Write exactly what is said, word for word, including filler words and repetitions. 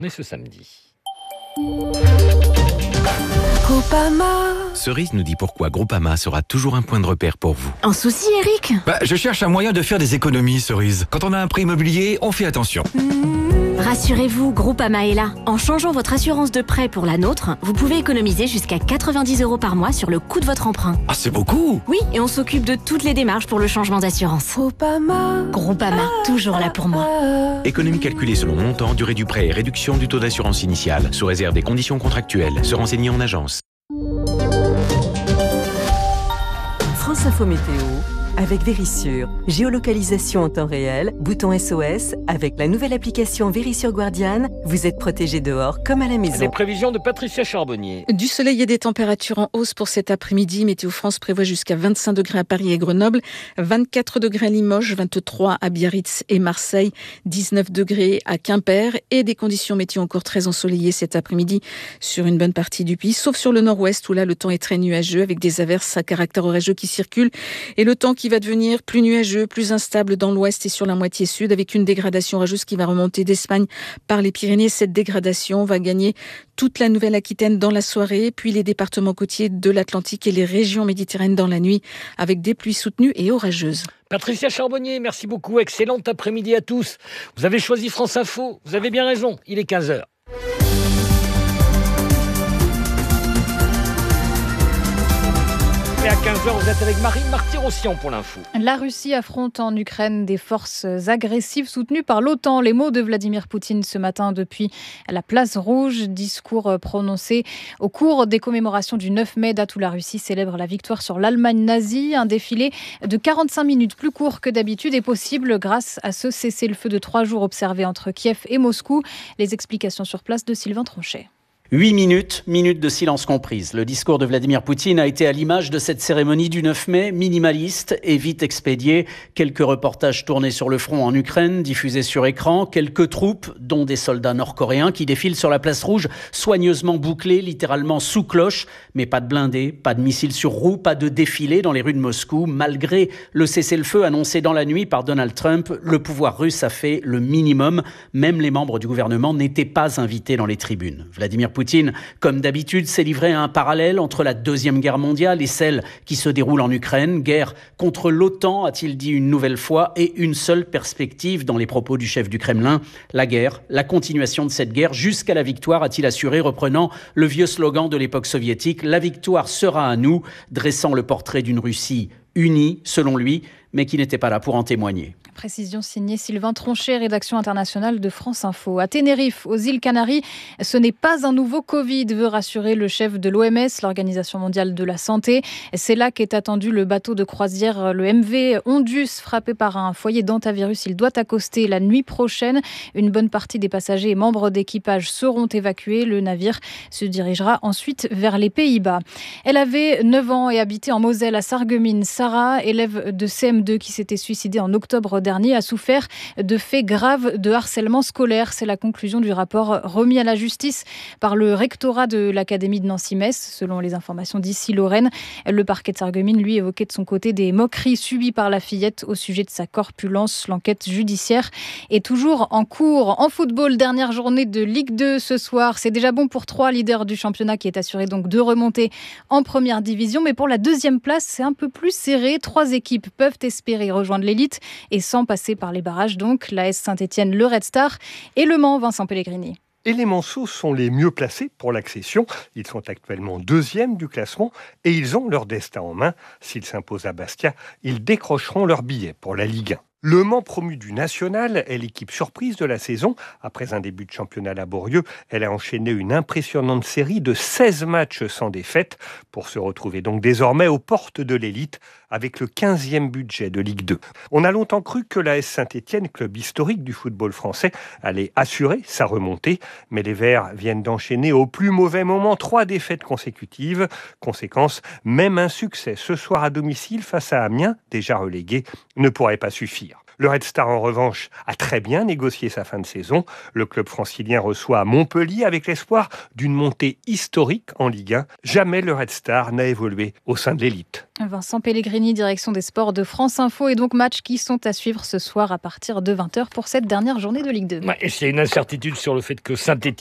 On est ce samedi. Groupama. Cerise nous dit pourquoi Groupama sera toujours un point de repère pour vous. Un souci, Eric? Bah, je cherche un moyen de faire des économies, Cerise. Quand on a un prêt immobilier, on fait attention. Mmh. Rassurez-vous, Groupama est là. En changeant votre assurance de prêt pour la nôtre, vous pouvez économiser jusqu'à quatre-vingt-dix euros par mois sur le coût de votre emprunt. Ah, c'est beaucoup! Oui, et on s'occupe de toutes les démarches pour le changement d'assurance. Groupama. Groupama, toujours là pour moi. Économie calculée selon montant, durée du prêt et réduction du taux d'assurance initiale, sous réserve des conditions contractuelles. Se renseigner en agence. France Info Météo avec Vérissure. Géolocalisation en temps réel, bouton S O S. Avec la nouvelle application Vérissure Guardian, vous êtes protégé dehors comme à la maison. Les prévisions de Patricia Charbonnier. Du soleil et des températures en hausse pour cet après-midi. Météo France prévoit jusqu'à vingt-cinq degrés à Paris et Grenoble, vingt-quatre degrés à Limoges, vingt-trois à Biarritz et Marseille, dix-neuf degrés à Quimper et des conditions météo encore très ensoleillées cet après-midi sur une bonne partie du pays, sauf sur le nord-ouest où là le temps est très nuageux avec des averses à caractère orageux qui circulent et le temps qui va devenir plus nuageux, plus instable dans l'ouest et sur la moitié sud avec une dégradation orageuse qui va remonter d'Espagne par les Pyrénées. Cette dégradation va gagner toute la Nouvelle-Aquitaine dans la soirée, puis les départements côtiers de l'Atlantique et les régions méditerranéennes dans la nuit avec des pluies soutenues et orageuses. Patricia Charbonnier, merci beaucoup. Excellent après-midi à tous. Vous avez choisi France Info, vous avez bien raison, il est quinze heures. Et à quinze heures, vous êtes avec Marine Marty-Rossian pour l'info. La Russie affronte en Ukraine des forces agressives soutenues par l'OTAN. Les mots de Vladimir Poutine ce matin depuis la place Rouge. Discours prononcé au cours des commémorations du neuf mai, date où la Russie célèbre la victoire sur l'Allemagne nazie. Un défilé de quarante-cinq minutes plus court que d'habitude est possible grâce à ce cessez-le-feu de trois jours observé entre Kiev et Moscou. Les explications sur place de Sylvain Tronchet. Huit minutes, minutes de silence comprises. Le discours de Vladimir Poutine a été à l'image de cette cérémonie du neuf mai, minimaliste et vite expédiée. Quelques reportages tournés sur le front en Ukraine, diffusés sur écran. Quelques troupes, dont des soldats nord-coréens, qui défilent sur la place Rouge, soigneusement bouclés, littéralement sous cloche. Mais pas de blindés, pas de missiles sur roues, pas de défilé dans les rues de Moscou. Malgré le cessez-le-feu annoncé dans la nuit par Donald Trump, le pouvoir russe a fait le minimum. Même les membres du gouvernement n'étaient pas invités dans les tribunes. Vladimir Poutine Poutine, comme d'habitude, s'est livré à un parallèle entre la Deuxième Guerre mondiale et celle qui se déroule en Ukraine. Guerre contre l'OTAN, a-t-il dit une nouvelle fois, et une seule perspective dans les propos du chef du Kremlin, la guerre, la continuation de cette guerre jusqu'à la victoire, a-t-il assuré, reprenant le vieux slogan de l'époque soviétique, « La victoire sera à nous », dressant le portrait d'une Russie unie, selon lui, mais qui n'était pas là pour en témoigner. Précision signée Sylvain Tronchet, rédaction internationale de France Info. À Tenerife, aux îles Canaries, ce n'est pas un nouveau Covid, veut rassurer le chef de l'O M S, l'Organisation mondiale de la santé. C'est là qu'est attendu le bateau de croisière, le M V Ondus, frappé par un foyer d'hantavirus. Il doit accoster la nuit prochaine. Une bonne partie des passagers et membres d'équipage seront évacués. Le navire se dirigera ensuite vers les Pays-Bas. Elle avait neuf ans et habitait en Moselle à Sarreguemines. Sarah, élève de C M deux qui s'était suicidée en octobre dernier, a souffert de faits graves de harcèlement scolaire. C'est la conclusion du rapport remis à la justice par le rectorat de l'Académie de Nancy-Metz. Selon les informations d'ici Lorraine, le parquet de Sarreguemines, lui, évoquait de son côté des moqueries subies par la fillette au sujet de sa corpulence. L'enquête judiciaire est toujours en cours. En football, dernière journée de Ligue deux ce soir. C'est déjà bon pour trois leaders du championnat qui est assuré donc de remonter en première division. Mais pour la deuxième place, c'est un peu plus serré. Trois équipes peuvent espérer rejoindre l'élite et sans passer par les barrages, donc l'A S Saint-Étienne, le Red Star et Le Mans, Vincent Pellegrini. Et les Manceaux sont les mieux placés pour l'accession. Ils sont actuellement deuxièmes du classement et ils ont leur destin en main. S'ils s'imposent à Bastia, ils décrocheront leur billet pour la Ligue un. Le Mans, promu du national, est l'équipe surprise de la saison. Après un début de championnat laborieux, elle a enchaîné une impressionnante série de seize matchs sans défaite pour se retrouver donc désormais aux portes de l'élite avec le quinzième budget de Ligue deux. On a longtemps cru que l'A S Saint-Étienne, club historique du football français, allait assurer sa remontée, mais les Verts viennent d'enchaîner au plus mauvais moment trois défaites consécutives. Conséquence, même un succès ce soir à domicile face à Amiens, déjà relégué, ne pourrait pas suffire. Le Red Star, en revanche, a très bien négocié sa fin de saison. Le club francilien reçoit Montpellier avec l'espoir d'une montée historique en Ligue un. Jamais le Red Star n'a évolué au sein de l'élite. Vincent Pellegrini, direction des sports de France Info, et donc matchs qui sont à suivre ce soir à partir de vingt heures pour cette dernière journée de Ligue deux. Ouais, et s'il y a une incertitude sur le fait que Saint-Étienne